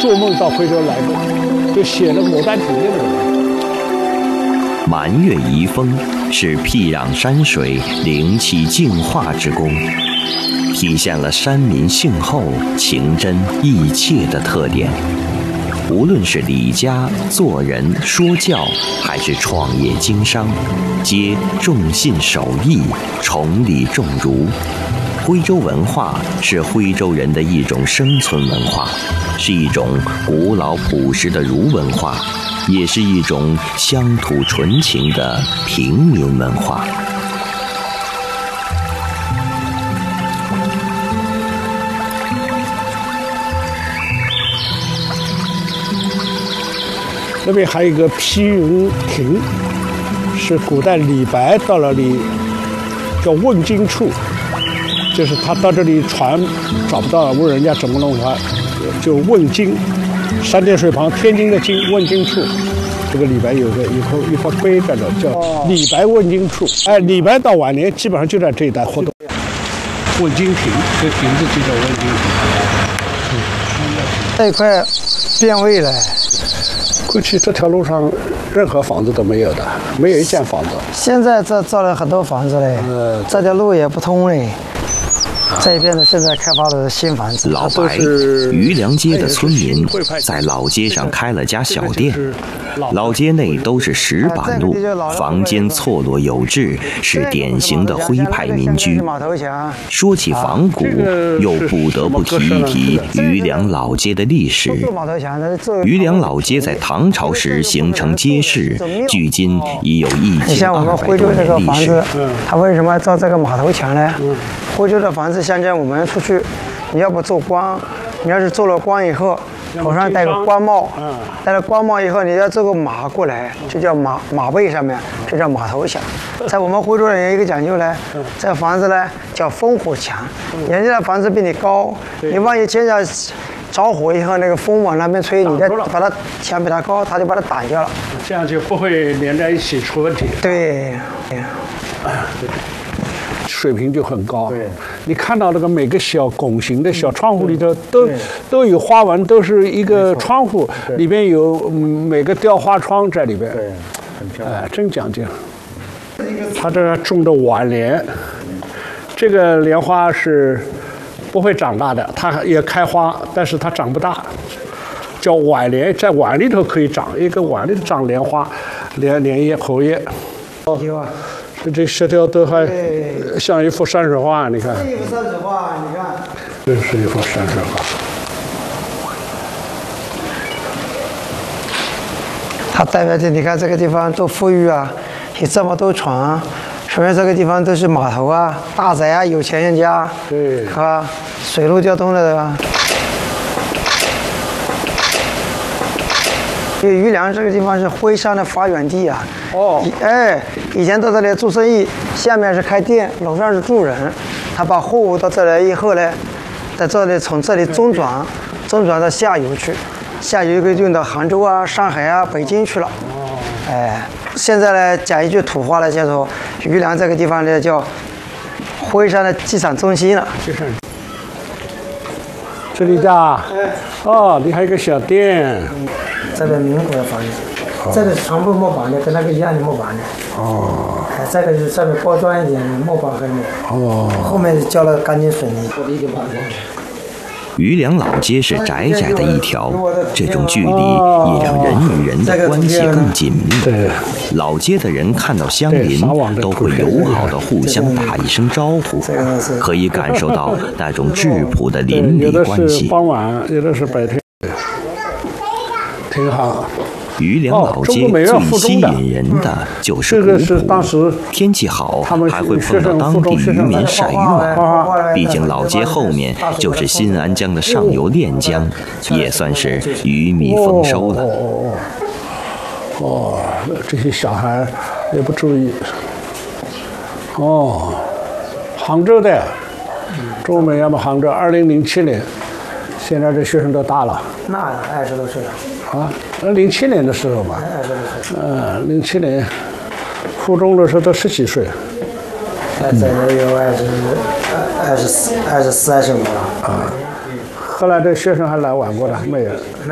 做梦到徽州来过，就写了《牡丹亭》的那个。 满月遗风是僻壤山水灵气净化之功，体现了山民性厚、情真意切的特点。无论是李家做人说教，还是创业经商，皆重信守义，崇礼重儒。徽州文化是徽州人的一种生存文化，是一种古老朴实的儒文化，也是一种乡土纯情的平民文化。 那边还有一个披云亭，是古代李白到了里叫问津处，就是他到这里船找不到了，问人家怎么弄他，就问津，三点水旁天津的津，问津处。这个李白有个一块碑在这，叫李白问津处。哎，李白到晚年基本上就在这一带活动。问津亭，这亭子就叫问津亭。 这一块变味了。 过去这条路上任何房子都没有的，没有一间房子。 现在这造了很多房子嘞，这条路也不通嘞。这边呢，现在开发的新房子。 老白，余梁街的村民在老街上开了家小店。老街内都是石板路，房间错落有致，是典型的徽派民居。说起仿古，又不得不提一提余梁老街的历史。余梁老街在唐朝时形成街市，距今已有1200多年历史。 它为什么要造这个码头墙呢？徽州的房子，像我们出去，你要不做官，你要是做了官以后，头上戴个官帽，戴了官帽以后，你要做个马过来，就叫马背上面，这叫马头墙。在我们徽州人有一个讲究呢，这房子呢叫烽火墙，人家的房子比你高，你万一见着着火以后，那个风往那边吹，你再把它墙比它高，它就把它挡掉了， 这样就不会连在一起出问题。 对。 水平就很高。对，你看到那个每个小拱形的小窗户里头都有花纹，都是一个窗户里边有每个雕花窗在里边。 对，很漂亮。 真讲究。他这种的晚莲，这个莲花是不会长大的，它也开花，但是它长不大，叫晚莲，在碗里头可以长，一个碗里头长莲花，莲叶、荷叶。 有啊。 这石条都还像一幅山水画，你看。 这一幅山水画，你看。 这是一幅山水画。 它代表着你看这个地方多富裕啊，有这么多船，说明这个地方都是码头啊、大宅啊、有钱人家， 对， 是吧？水陆交通的，对吧？因为余梁这个地方是徽商的发源地啊。以前到这里做生意，下面是开店，楼上是住人。他把货物到这来以后呢，在这里从这里中转到下游去，下游可以运到杭州啊、上海啊、北京去了。现在呢，讲一句土话来叫做余梁这个地方呢叫徽商的机场中心了。 这里的你还有个小店。 这个民国的房子。这个是全部木板的，跟那个一样的木板的。这个是上面包装一点的木板和木。后面浇了钢筋水泥。 余梁老街是窄窄的一条，这种距离也让人与人的关系更紧密。老街的人看到乡邻都会友好的互相打一声招呼，可以感受到那种质朴的邻里关系。 傍晚，有的是白天，挺好。 余梁老街最吸引人的就是古朴，天气好还会碰到当地渔民晒鱼碗。毕竟老街后面就是新安江的上游练江，也算是鱼米丰收了。 这些小孩也不注意。杭州的，中美要么杭州，2007年，现在这学生都大了。 那20多岁了。 07年的时候吧。07年，初中的时候都10几岁。 这有24、25了。 后来这学生还来玩过的没有？